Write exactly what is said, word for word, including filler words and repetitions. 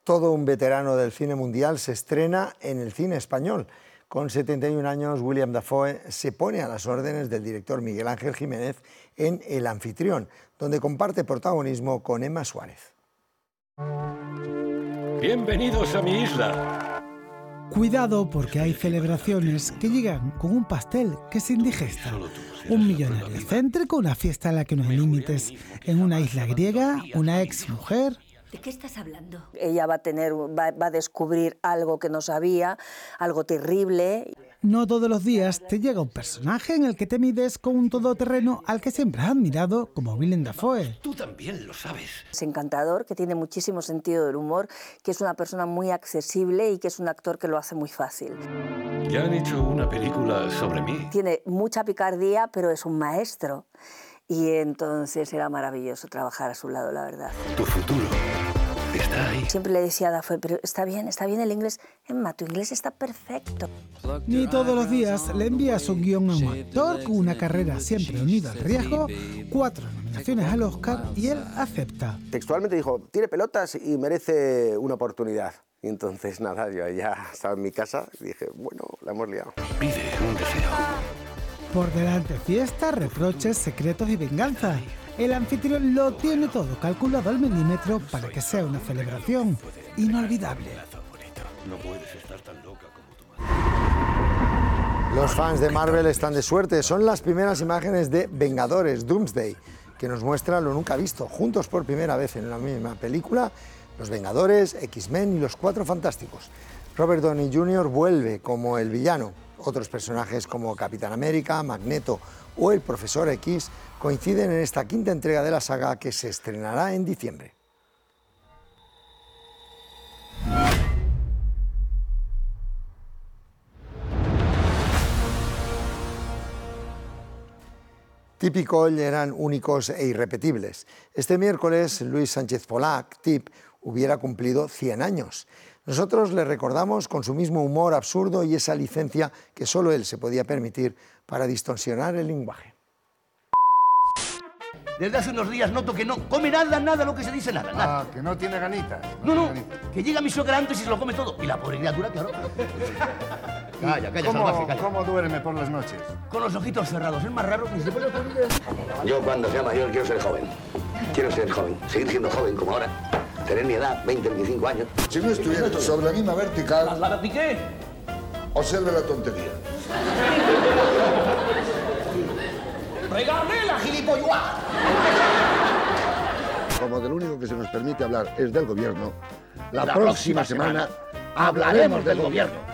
Todo un veterano del cine mundial se estrena en el cine español. Con setenta y un años, William Dafoe se pone a las órdenes del director Miguel Ángel Jiménez en El Anfitrión, donde comparte protagonismo con Emma Suárez. Bienvenidos a mi isla. Cuidado, porque hay celebraciones que llegan con un pastel que se indigesta. Un millonario excéntrico, una fiesta en la que no hay límites. En una isla griega, una ex mujer. ¿De qué estás hablando? Ella va a tener, va, va a descubrir algo que no sabía, algo terrible. No todos los días te llega un personaje en el que te mides con un todoterreno al que siempre has admirado, como Willem Dafoe. Tú también lo sabes. Es encantador, que tiene muchísimo sentido del humor, que es una persona muy accesible y que es un actor que lo hace muy fácil. Ya han hecho una película sobre mí. Tiene mucha picardía, pero es un maestro. Y entonces era maravilloso trabajar a su lado, la verdad. Tu futuro está ahí. Siempre le decía a Dafoe, pero está bien, está bien el inglés. Emma, tu inglés está perfecto. Ni todos los días le envías un guión a un actor con una carrera siempre unida al riesgo, cuatro nominaciones al Oscar y él acepta. Textualmente dijo, tiene pelotas y merece una oportunidad. Y entonces nada, yo ya estaba en mi casa y dije, bueno, la hemos liado. Pide un deseo. Por delante fiesta, reproches, secretos y venganza. El Anfitrión lo tiene todo calculado al milímetro para que sea una celebración inolvidable. No puedes estar tan loca como tu madre. Los fans de Marvel están de suerte. Son las primeras imágenes de Vengadores Doomsday, que nos muestra lo nunca visto, juntos por primera vez en la misma película, los Vengadores, X-Men y los Cuatro Fantásticos. Robert Downey junior vuelve como el villano. Otros personajes como Capitán América, Magneto o el Profesor X coinciden en esta quinta entrega de la saga que se estrenará en diciembre. Típico eran únicos e irrepetibles. Este miércoles, Luis Sánchez Polac, Tip, hubiera cumplido cien años. Nosotros le recordamos con su mismo humor absurdo y esa licencia que solo él se podía permitir para distorsionar el lenguaje. Desde hace unos días noto que no come nada, nada lo que se dice, nada, nada. Ah, que no tiene ganitas. No, no, tiene ganitas. que llega mi suegra antes y se lo come todo. Y la pobre criatura, claro. Calla, calla, ¿Cómo, salvaje, calla. ¿Cómo duerme por las noches? Con los ojitos cerrados, es más raro que se puede dormir. Yo cuando sea mayor quiero ser joven. Quiero ser joven, seguir siendo joven como ahora. Tener mi edad, veinte, veinticinco años. Si no estuviera sobre la misma vertical, ¿La piqué? observe la tontería. ¡Regálame la gilipolluá! Como del único que se nos permite hablar es del gobierno, la, La próxima, próxima semana hablaremos del gobierno.